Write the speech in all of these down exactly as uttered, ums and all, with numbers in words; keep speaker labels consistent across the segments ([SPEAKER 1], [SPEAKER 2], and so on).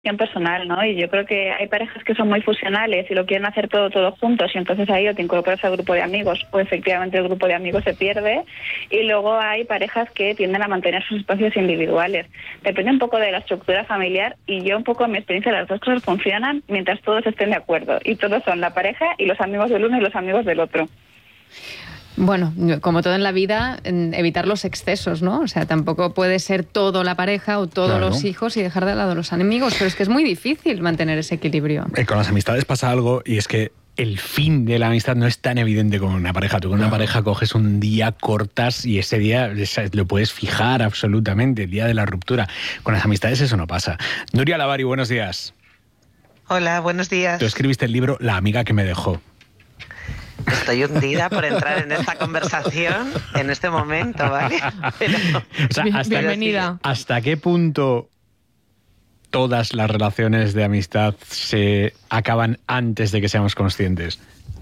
[SPEAKER 1] personal, ¿no? Y yo creo que hay parejas que son muy fusionales y lo quieren hacer todo todos juntos, y entonces ahí o te incorporas al grupo de amigos o efectivamente el grupo de amigos se pierde, y luego hay parejas que tienden a mantener sus espacios individuales. Depende un poco de la estructura familiar, y yo un poco en mi experiencia las dos cosas funcionan mientras todos estén de acuerdo, y todos son la pareja y los amigos del uno y los amigos del otro.
[SPEAKER 2] Bueno, como todo en la vida, evitar los excesos, ¿no? O sea, tampoco puede ser todo la pareja o todos claro. los hijos y dejar de lado los amigos, pero es que es muy difícil mantener ese equilibrio.
[SPEAKER 3] Eh, con las amistades pasa algo, y es que el fin de la amistad no es tan evidente como una pareja. Tú con una pareja coges un día, cortas, y ese día lo puedes fijar absolutamente, el día de la ruptura. Con las amistades eso no pasa. Nuria Lavari, buenos días.
[SPEAKER 4] Hola, buenos días.
[SPEAKER 3] Tú escribiste el libro La amiga que me dejó.
[SPEAKER 4] Estoy hundida por entrar en esta conversación en este momento, ¿vale? Pero,
[SPEAKER 3] o sea, hasta,
[SPEAKER 2] bienvenida.
[SPEAKER 3] ¿Hasta qué punto todas las relaciones de amistad se acaban antes de que seamos conscientes?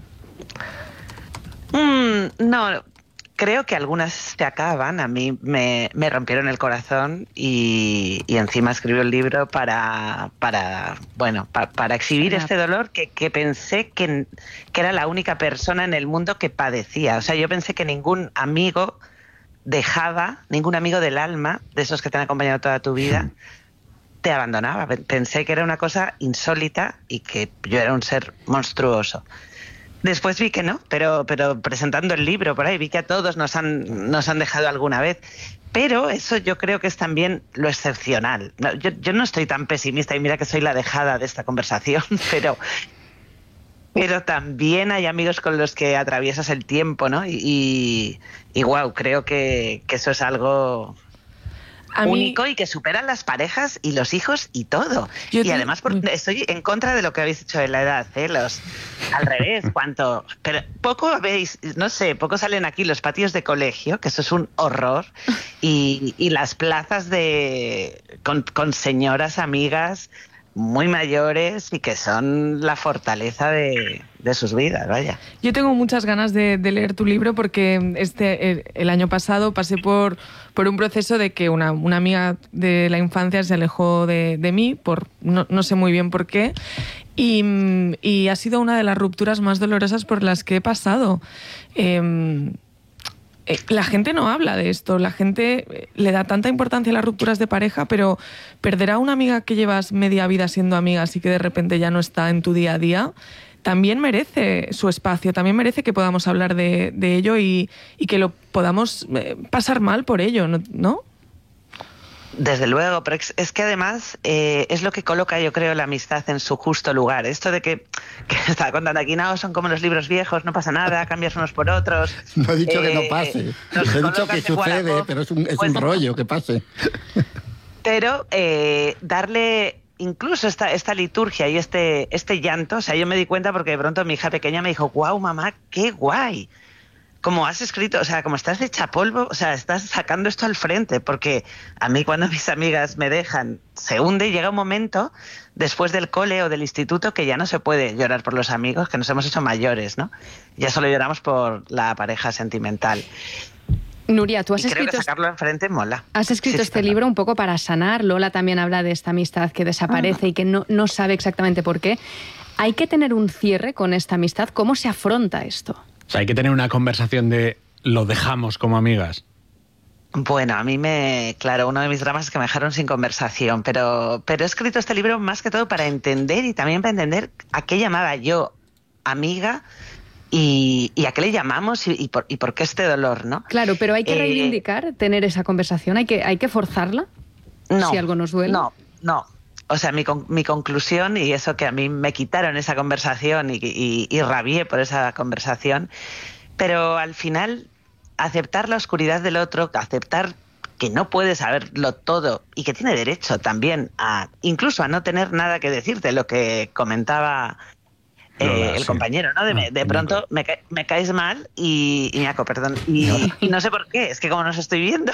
[SPEAKER 4] Mm, no, creo que algunas se acaban. A mí me, me rompieron el corazón y, y encima escribió el libro para, para bueno, pa, para exhibir este dolor que, que pensé que, que era la única persona en el mundo que padecía. O sea, yo pensé que ningún amigo dejaba, ningún amigo del alma, de esos que te han acompañado toda tu vida, te abandonaba. Pensé que era una cosa insólita y que yo era un ser monstruoso. Después vi que no, pero, pero presentando el libro por ahí vi que a todos nos han, nos han dejado alguna vez. Pero eso yo creo que es también lo excepcional. No, yo, yo no estoy tan pesimista, y mira que soy la dejada de esta conversación, pero, pero también hay amigos con los que atraviesas el tiempo, ¿no? Y, y, y wow, creo que, que eso es algo a único mí... y que superan las parejas y los hijos y todo. Yo y te... además por... estoy en contra de lo que habéis hecho de la edad, ¿eh? Los... al revés, cuanto... Pero poco veis, no sé, poco salen aquí los patios de colegio, que eso es un horror, y, y las plazas de con, con señoras amigas muy mayores y que son la fortaleza de, de sus vidas, vaya.
[SPEAKER 5] Yo tengo muchas ganas de, de leer tu libro porque este el, el año pasado pasé por, por un proceso de que una, una amiga de la infancia se alejó de, de mí, por no, no sé muy bien por qué, y, y ha sido una de las rupturas más dolorosas por las que he pasado. Eh, La gente no habla de esto, la gente le da tanta importancia a las rupturas de pareja, pero perder a una amiga que llevas media vida siendo amigas y que de repente ya no está en tu día a día, también merece su espacio, también merece que podamos hablar de, de ello y, y que lo podamos pasar mal por ello, ¿no?
[SPEAKER 4] Desde luego, pero es que además eh, es lo que coloca, yo creo, la amistad en su justo lugar. Esto de que, que estaba contando aquí, no, son como los libros viejos, no pasa nada, cambias unos por otros.
[SPEAKER 6] No he dicho
[SPEAKER 4] eh,
[SPEAKER 6] que no pase, he dicho que sucede, voz, pero es un, es pues, un rollo que pase.
[SPEAKER 4] Pero eh, darle incluso esta, esta liturgia y este, este llanto, o sea, yo me di cuenta porque de pronto mi hija pequeña me dijo, guau, mamá, qué guay. Como has escrito, o sea, como estás hecha polvo, o sea, estás sacando esto al frente, porque a mí cuando mis amigas me dejan, se hunde y llega un momento después del cole o del instituto que ya no se puede llorar por los amigos, que nos hemos hecho mayores, ¿no? Ya solo lloramos por la pareja sentimental.
[SPEAKER 2] Nuria, tú has
[SPEAKER 4] y
[SPEAKER 2] escrito...
[SPEAKER 4] Creo que sacarlo enfrente mola.
[SPEAKER 2] Has escrito sí, este sí, libro un poco para sanar. Lola también habla de esta amistad que desaparece ah. y que no, no sabe exactamente por qué. ¿Hay que tener un cierre con esta amistad? ¿Cómo se afronta esto?
[SPEAKER 3] O sea, hay que tener una conversación de lo dejamos como amigas.
[SPEAKER 4] Bueno, a mí me... Claro, uno de mis dramas es que me dejaron sin conversación, pero, pero he escrito este libro más que todo para entender y también para entender a qué llamaba yo amiga y, y a qué le llamamos y, y, por, y por qué este dolor, ¿no?
[SPEAKER 2] Claro, pero hay que eh, reivindicar, tener esa conversación, hay que, hay que forzarla
[SPEAKER 4] no,
[SPEAKER 2] si algo nos duele.
[SPEAKER 4] No, no. O sea, mi, mi conclusión, y eso que a mí me quitaron esa conversación y, y, y rabié por esa conversación, pero al final aceptar la oscuridad del otro, aceptar que no puede saberlo todo y que tiene derecho también a incluso a no tener nada que decirte, lo que comentaba eh, Lola, el sí. compañero, ¿no? De, ah, de pronto me, ca me caes mal y, y me aco, perdón, y no. y no sé por qué, es que como nos estoy viendo.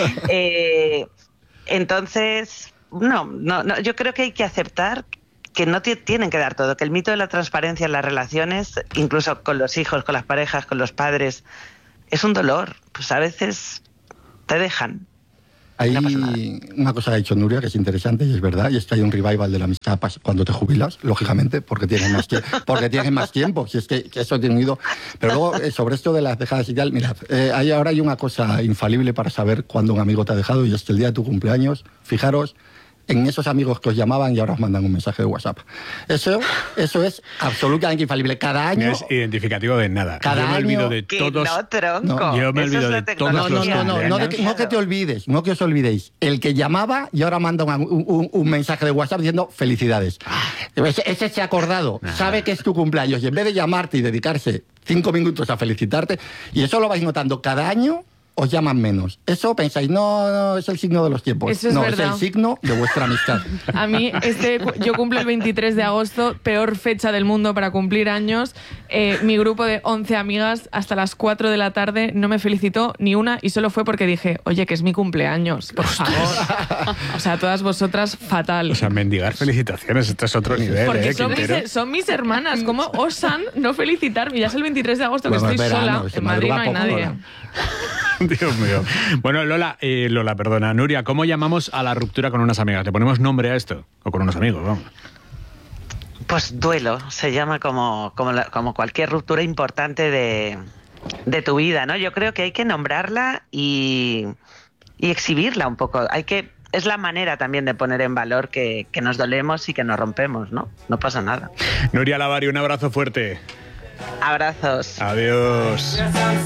[SPEAKER 4] eh, entonces... No, no, no, yo creo que hay que aceptar que no te tienen que dar todo, que el mito de la transparencia en las relaciones, incluso con los hijos, con las parejas, con los padres, es un dolor. Pues a veces te dejan
[SPEAKER 6] Hay
[SPEAKER 4] no
[SPEAKER 6] una cosa que ha dicho Nuria que es interesante y es verdad, y es que hay un revival de la amistad cuando te jubilas, lógicamente, porque tienes más, tie porque tienes más tiempo, si es que, que eso he tenido. Pero luego, eh, sobre esto de las dejadas y tal, mirad, eh, hay, ahora hay una cosa infalible para saber cuándo un amigo te ha dejado, y es que el día de tu cumpleaños, fijaros en esos amigos que os llamaban y ahora os mandan un mensaje de WhatsApp. Eso, eso es absolutamente infalible. Cada año...
[SPEAKER 3] No es identificativo de nada.
[SPEAKER 6] Cada
[SPEAKER 3] yo me olvido
[SPEAKER 6] año,
[SPEAKER 3] de todos...
[SPEAKER 4] No, tronco.
[SPEAKER 3] No, yo me
[SPEAKER 4] Eso
[SPEAKER 3] olvido
[SPEAKER 4] es
[SPEAKER 3] de
[SPEAKER 4] la
[SPEAKER 3] todos
[SPEAKER 6] No,
[SPEAKER 3] los
[SPEAKER 6] no, no, no, no, de que, no que te olvides, no que os olvidéis. El que llamaba y ahora manda un, un, un mensaje de WhatsApp diciendo felicidades. Ese, ese se ha acordado, sabe que es tu cumpleaños y en vez de llamarte y dedicarse cinco minutos a felicitarte, y eso lo vais notando cada año, os llaman menos. Eso pensáis, no, no, es el signo de los tiempos.
[SPEAKER 5] Eso es
[SPEAKER 6] no,
[SPEAKER 5] verdad.
[SPEAKER 6] es el signo de vuestra amistad.
[SPEAKER 5] A mí, este, yo cumplo el veintitrés de agosto, peor fecha del mundo para cumplir años. Eh, mi grupo de once amigas hasta las cuatro de la tarde no me felicitó ni una y solo fue porque dije, oye, que es mi cumpleaños, por favor. O sea, todas vosotras, fatal.
[SPEAKER 3] O sea, mendigar felicitaciones, esto es otro nivel,
[SPEAKER 5] Porque
[SPEAKER 3] ¿eh?
[SPEAKER 5] son mis, son mis hermanas, ¿cómo osan no felicitarme? Ya es el veintitrés de agosto que
[SPEAKER 6] Bueno,
[SPEAKER 5] estoy
[SPEAKER 6] es verano,
[SPEAKER 5] sola,
[SPEAKER 6] se
[SPEAKER 5] en Madrid no hay
[SPEAKER 6] madruga poco,
[SPEAKER 5] nadie.
[SPEAKER 6] Lola.
[SPEAKER 3] Dios mío. Bueno, Lola, eh, Lola, perdona, Nuria, ¿cómo llamamos a la ruptura con unas amigas? ¿Le ponemos nombre a esto? O con unos amigos, vamos.
[SPEAKER 4] Pues duelo, se llama como, como, la, como cualquier ruptura importante de, de tu vida, ¿no? Yo creo que hay que nombrarla y, y exhibirla un poco. Hay que, es la manera también de poner en valor que, que nos dolemos y que nos rompemos, ¿no? No pasa nada.
[SPEAKER 3] Nuria Lavari, un abrazo fuerte.
[SPEAKER 4] Abrazos.
[SPEAKER 3] Adiós.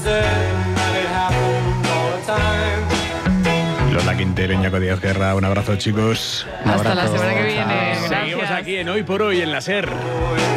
[SPEAKER 3] Lola Quintero, Iñaco Díaz Guerra, un abrazo, chicos.
[SPEAKER 6] Un
[SPEAKER 5] Hasta la
[SPEAKER 6] abrazo.
[SPEAKER 5] semana que viene.
[SPEAKER 6] Chao.
[SPEAKER 3] Seguimos
[SPEAKER 5] Gracias.
[SPEAKER 3] aquí en Hoy por Hoy en la SER.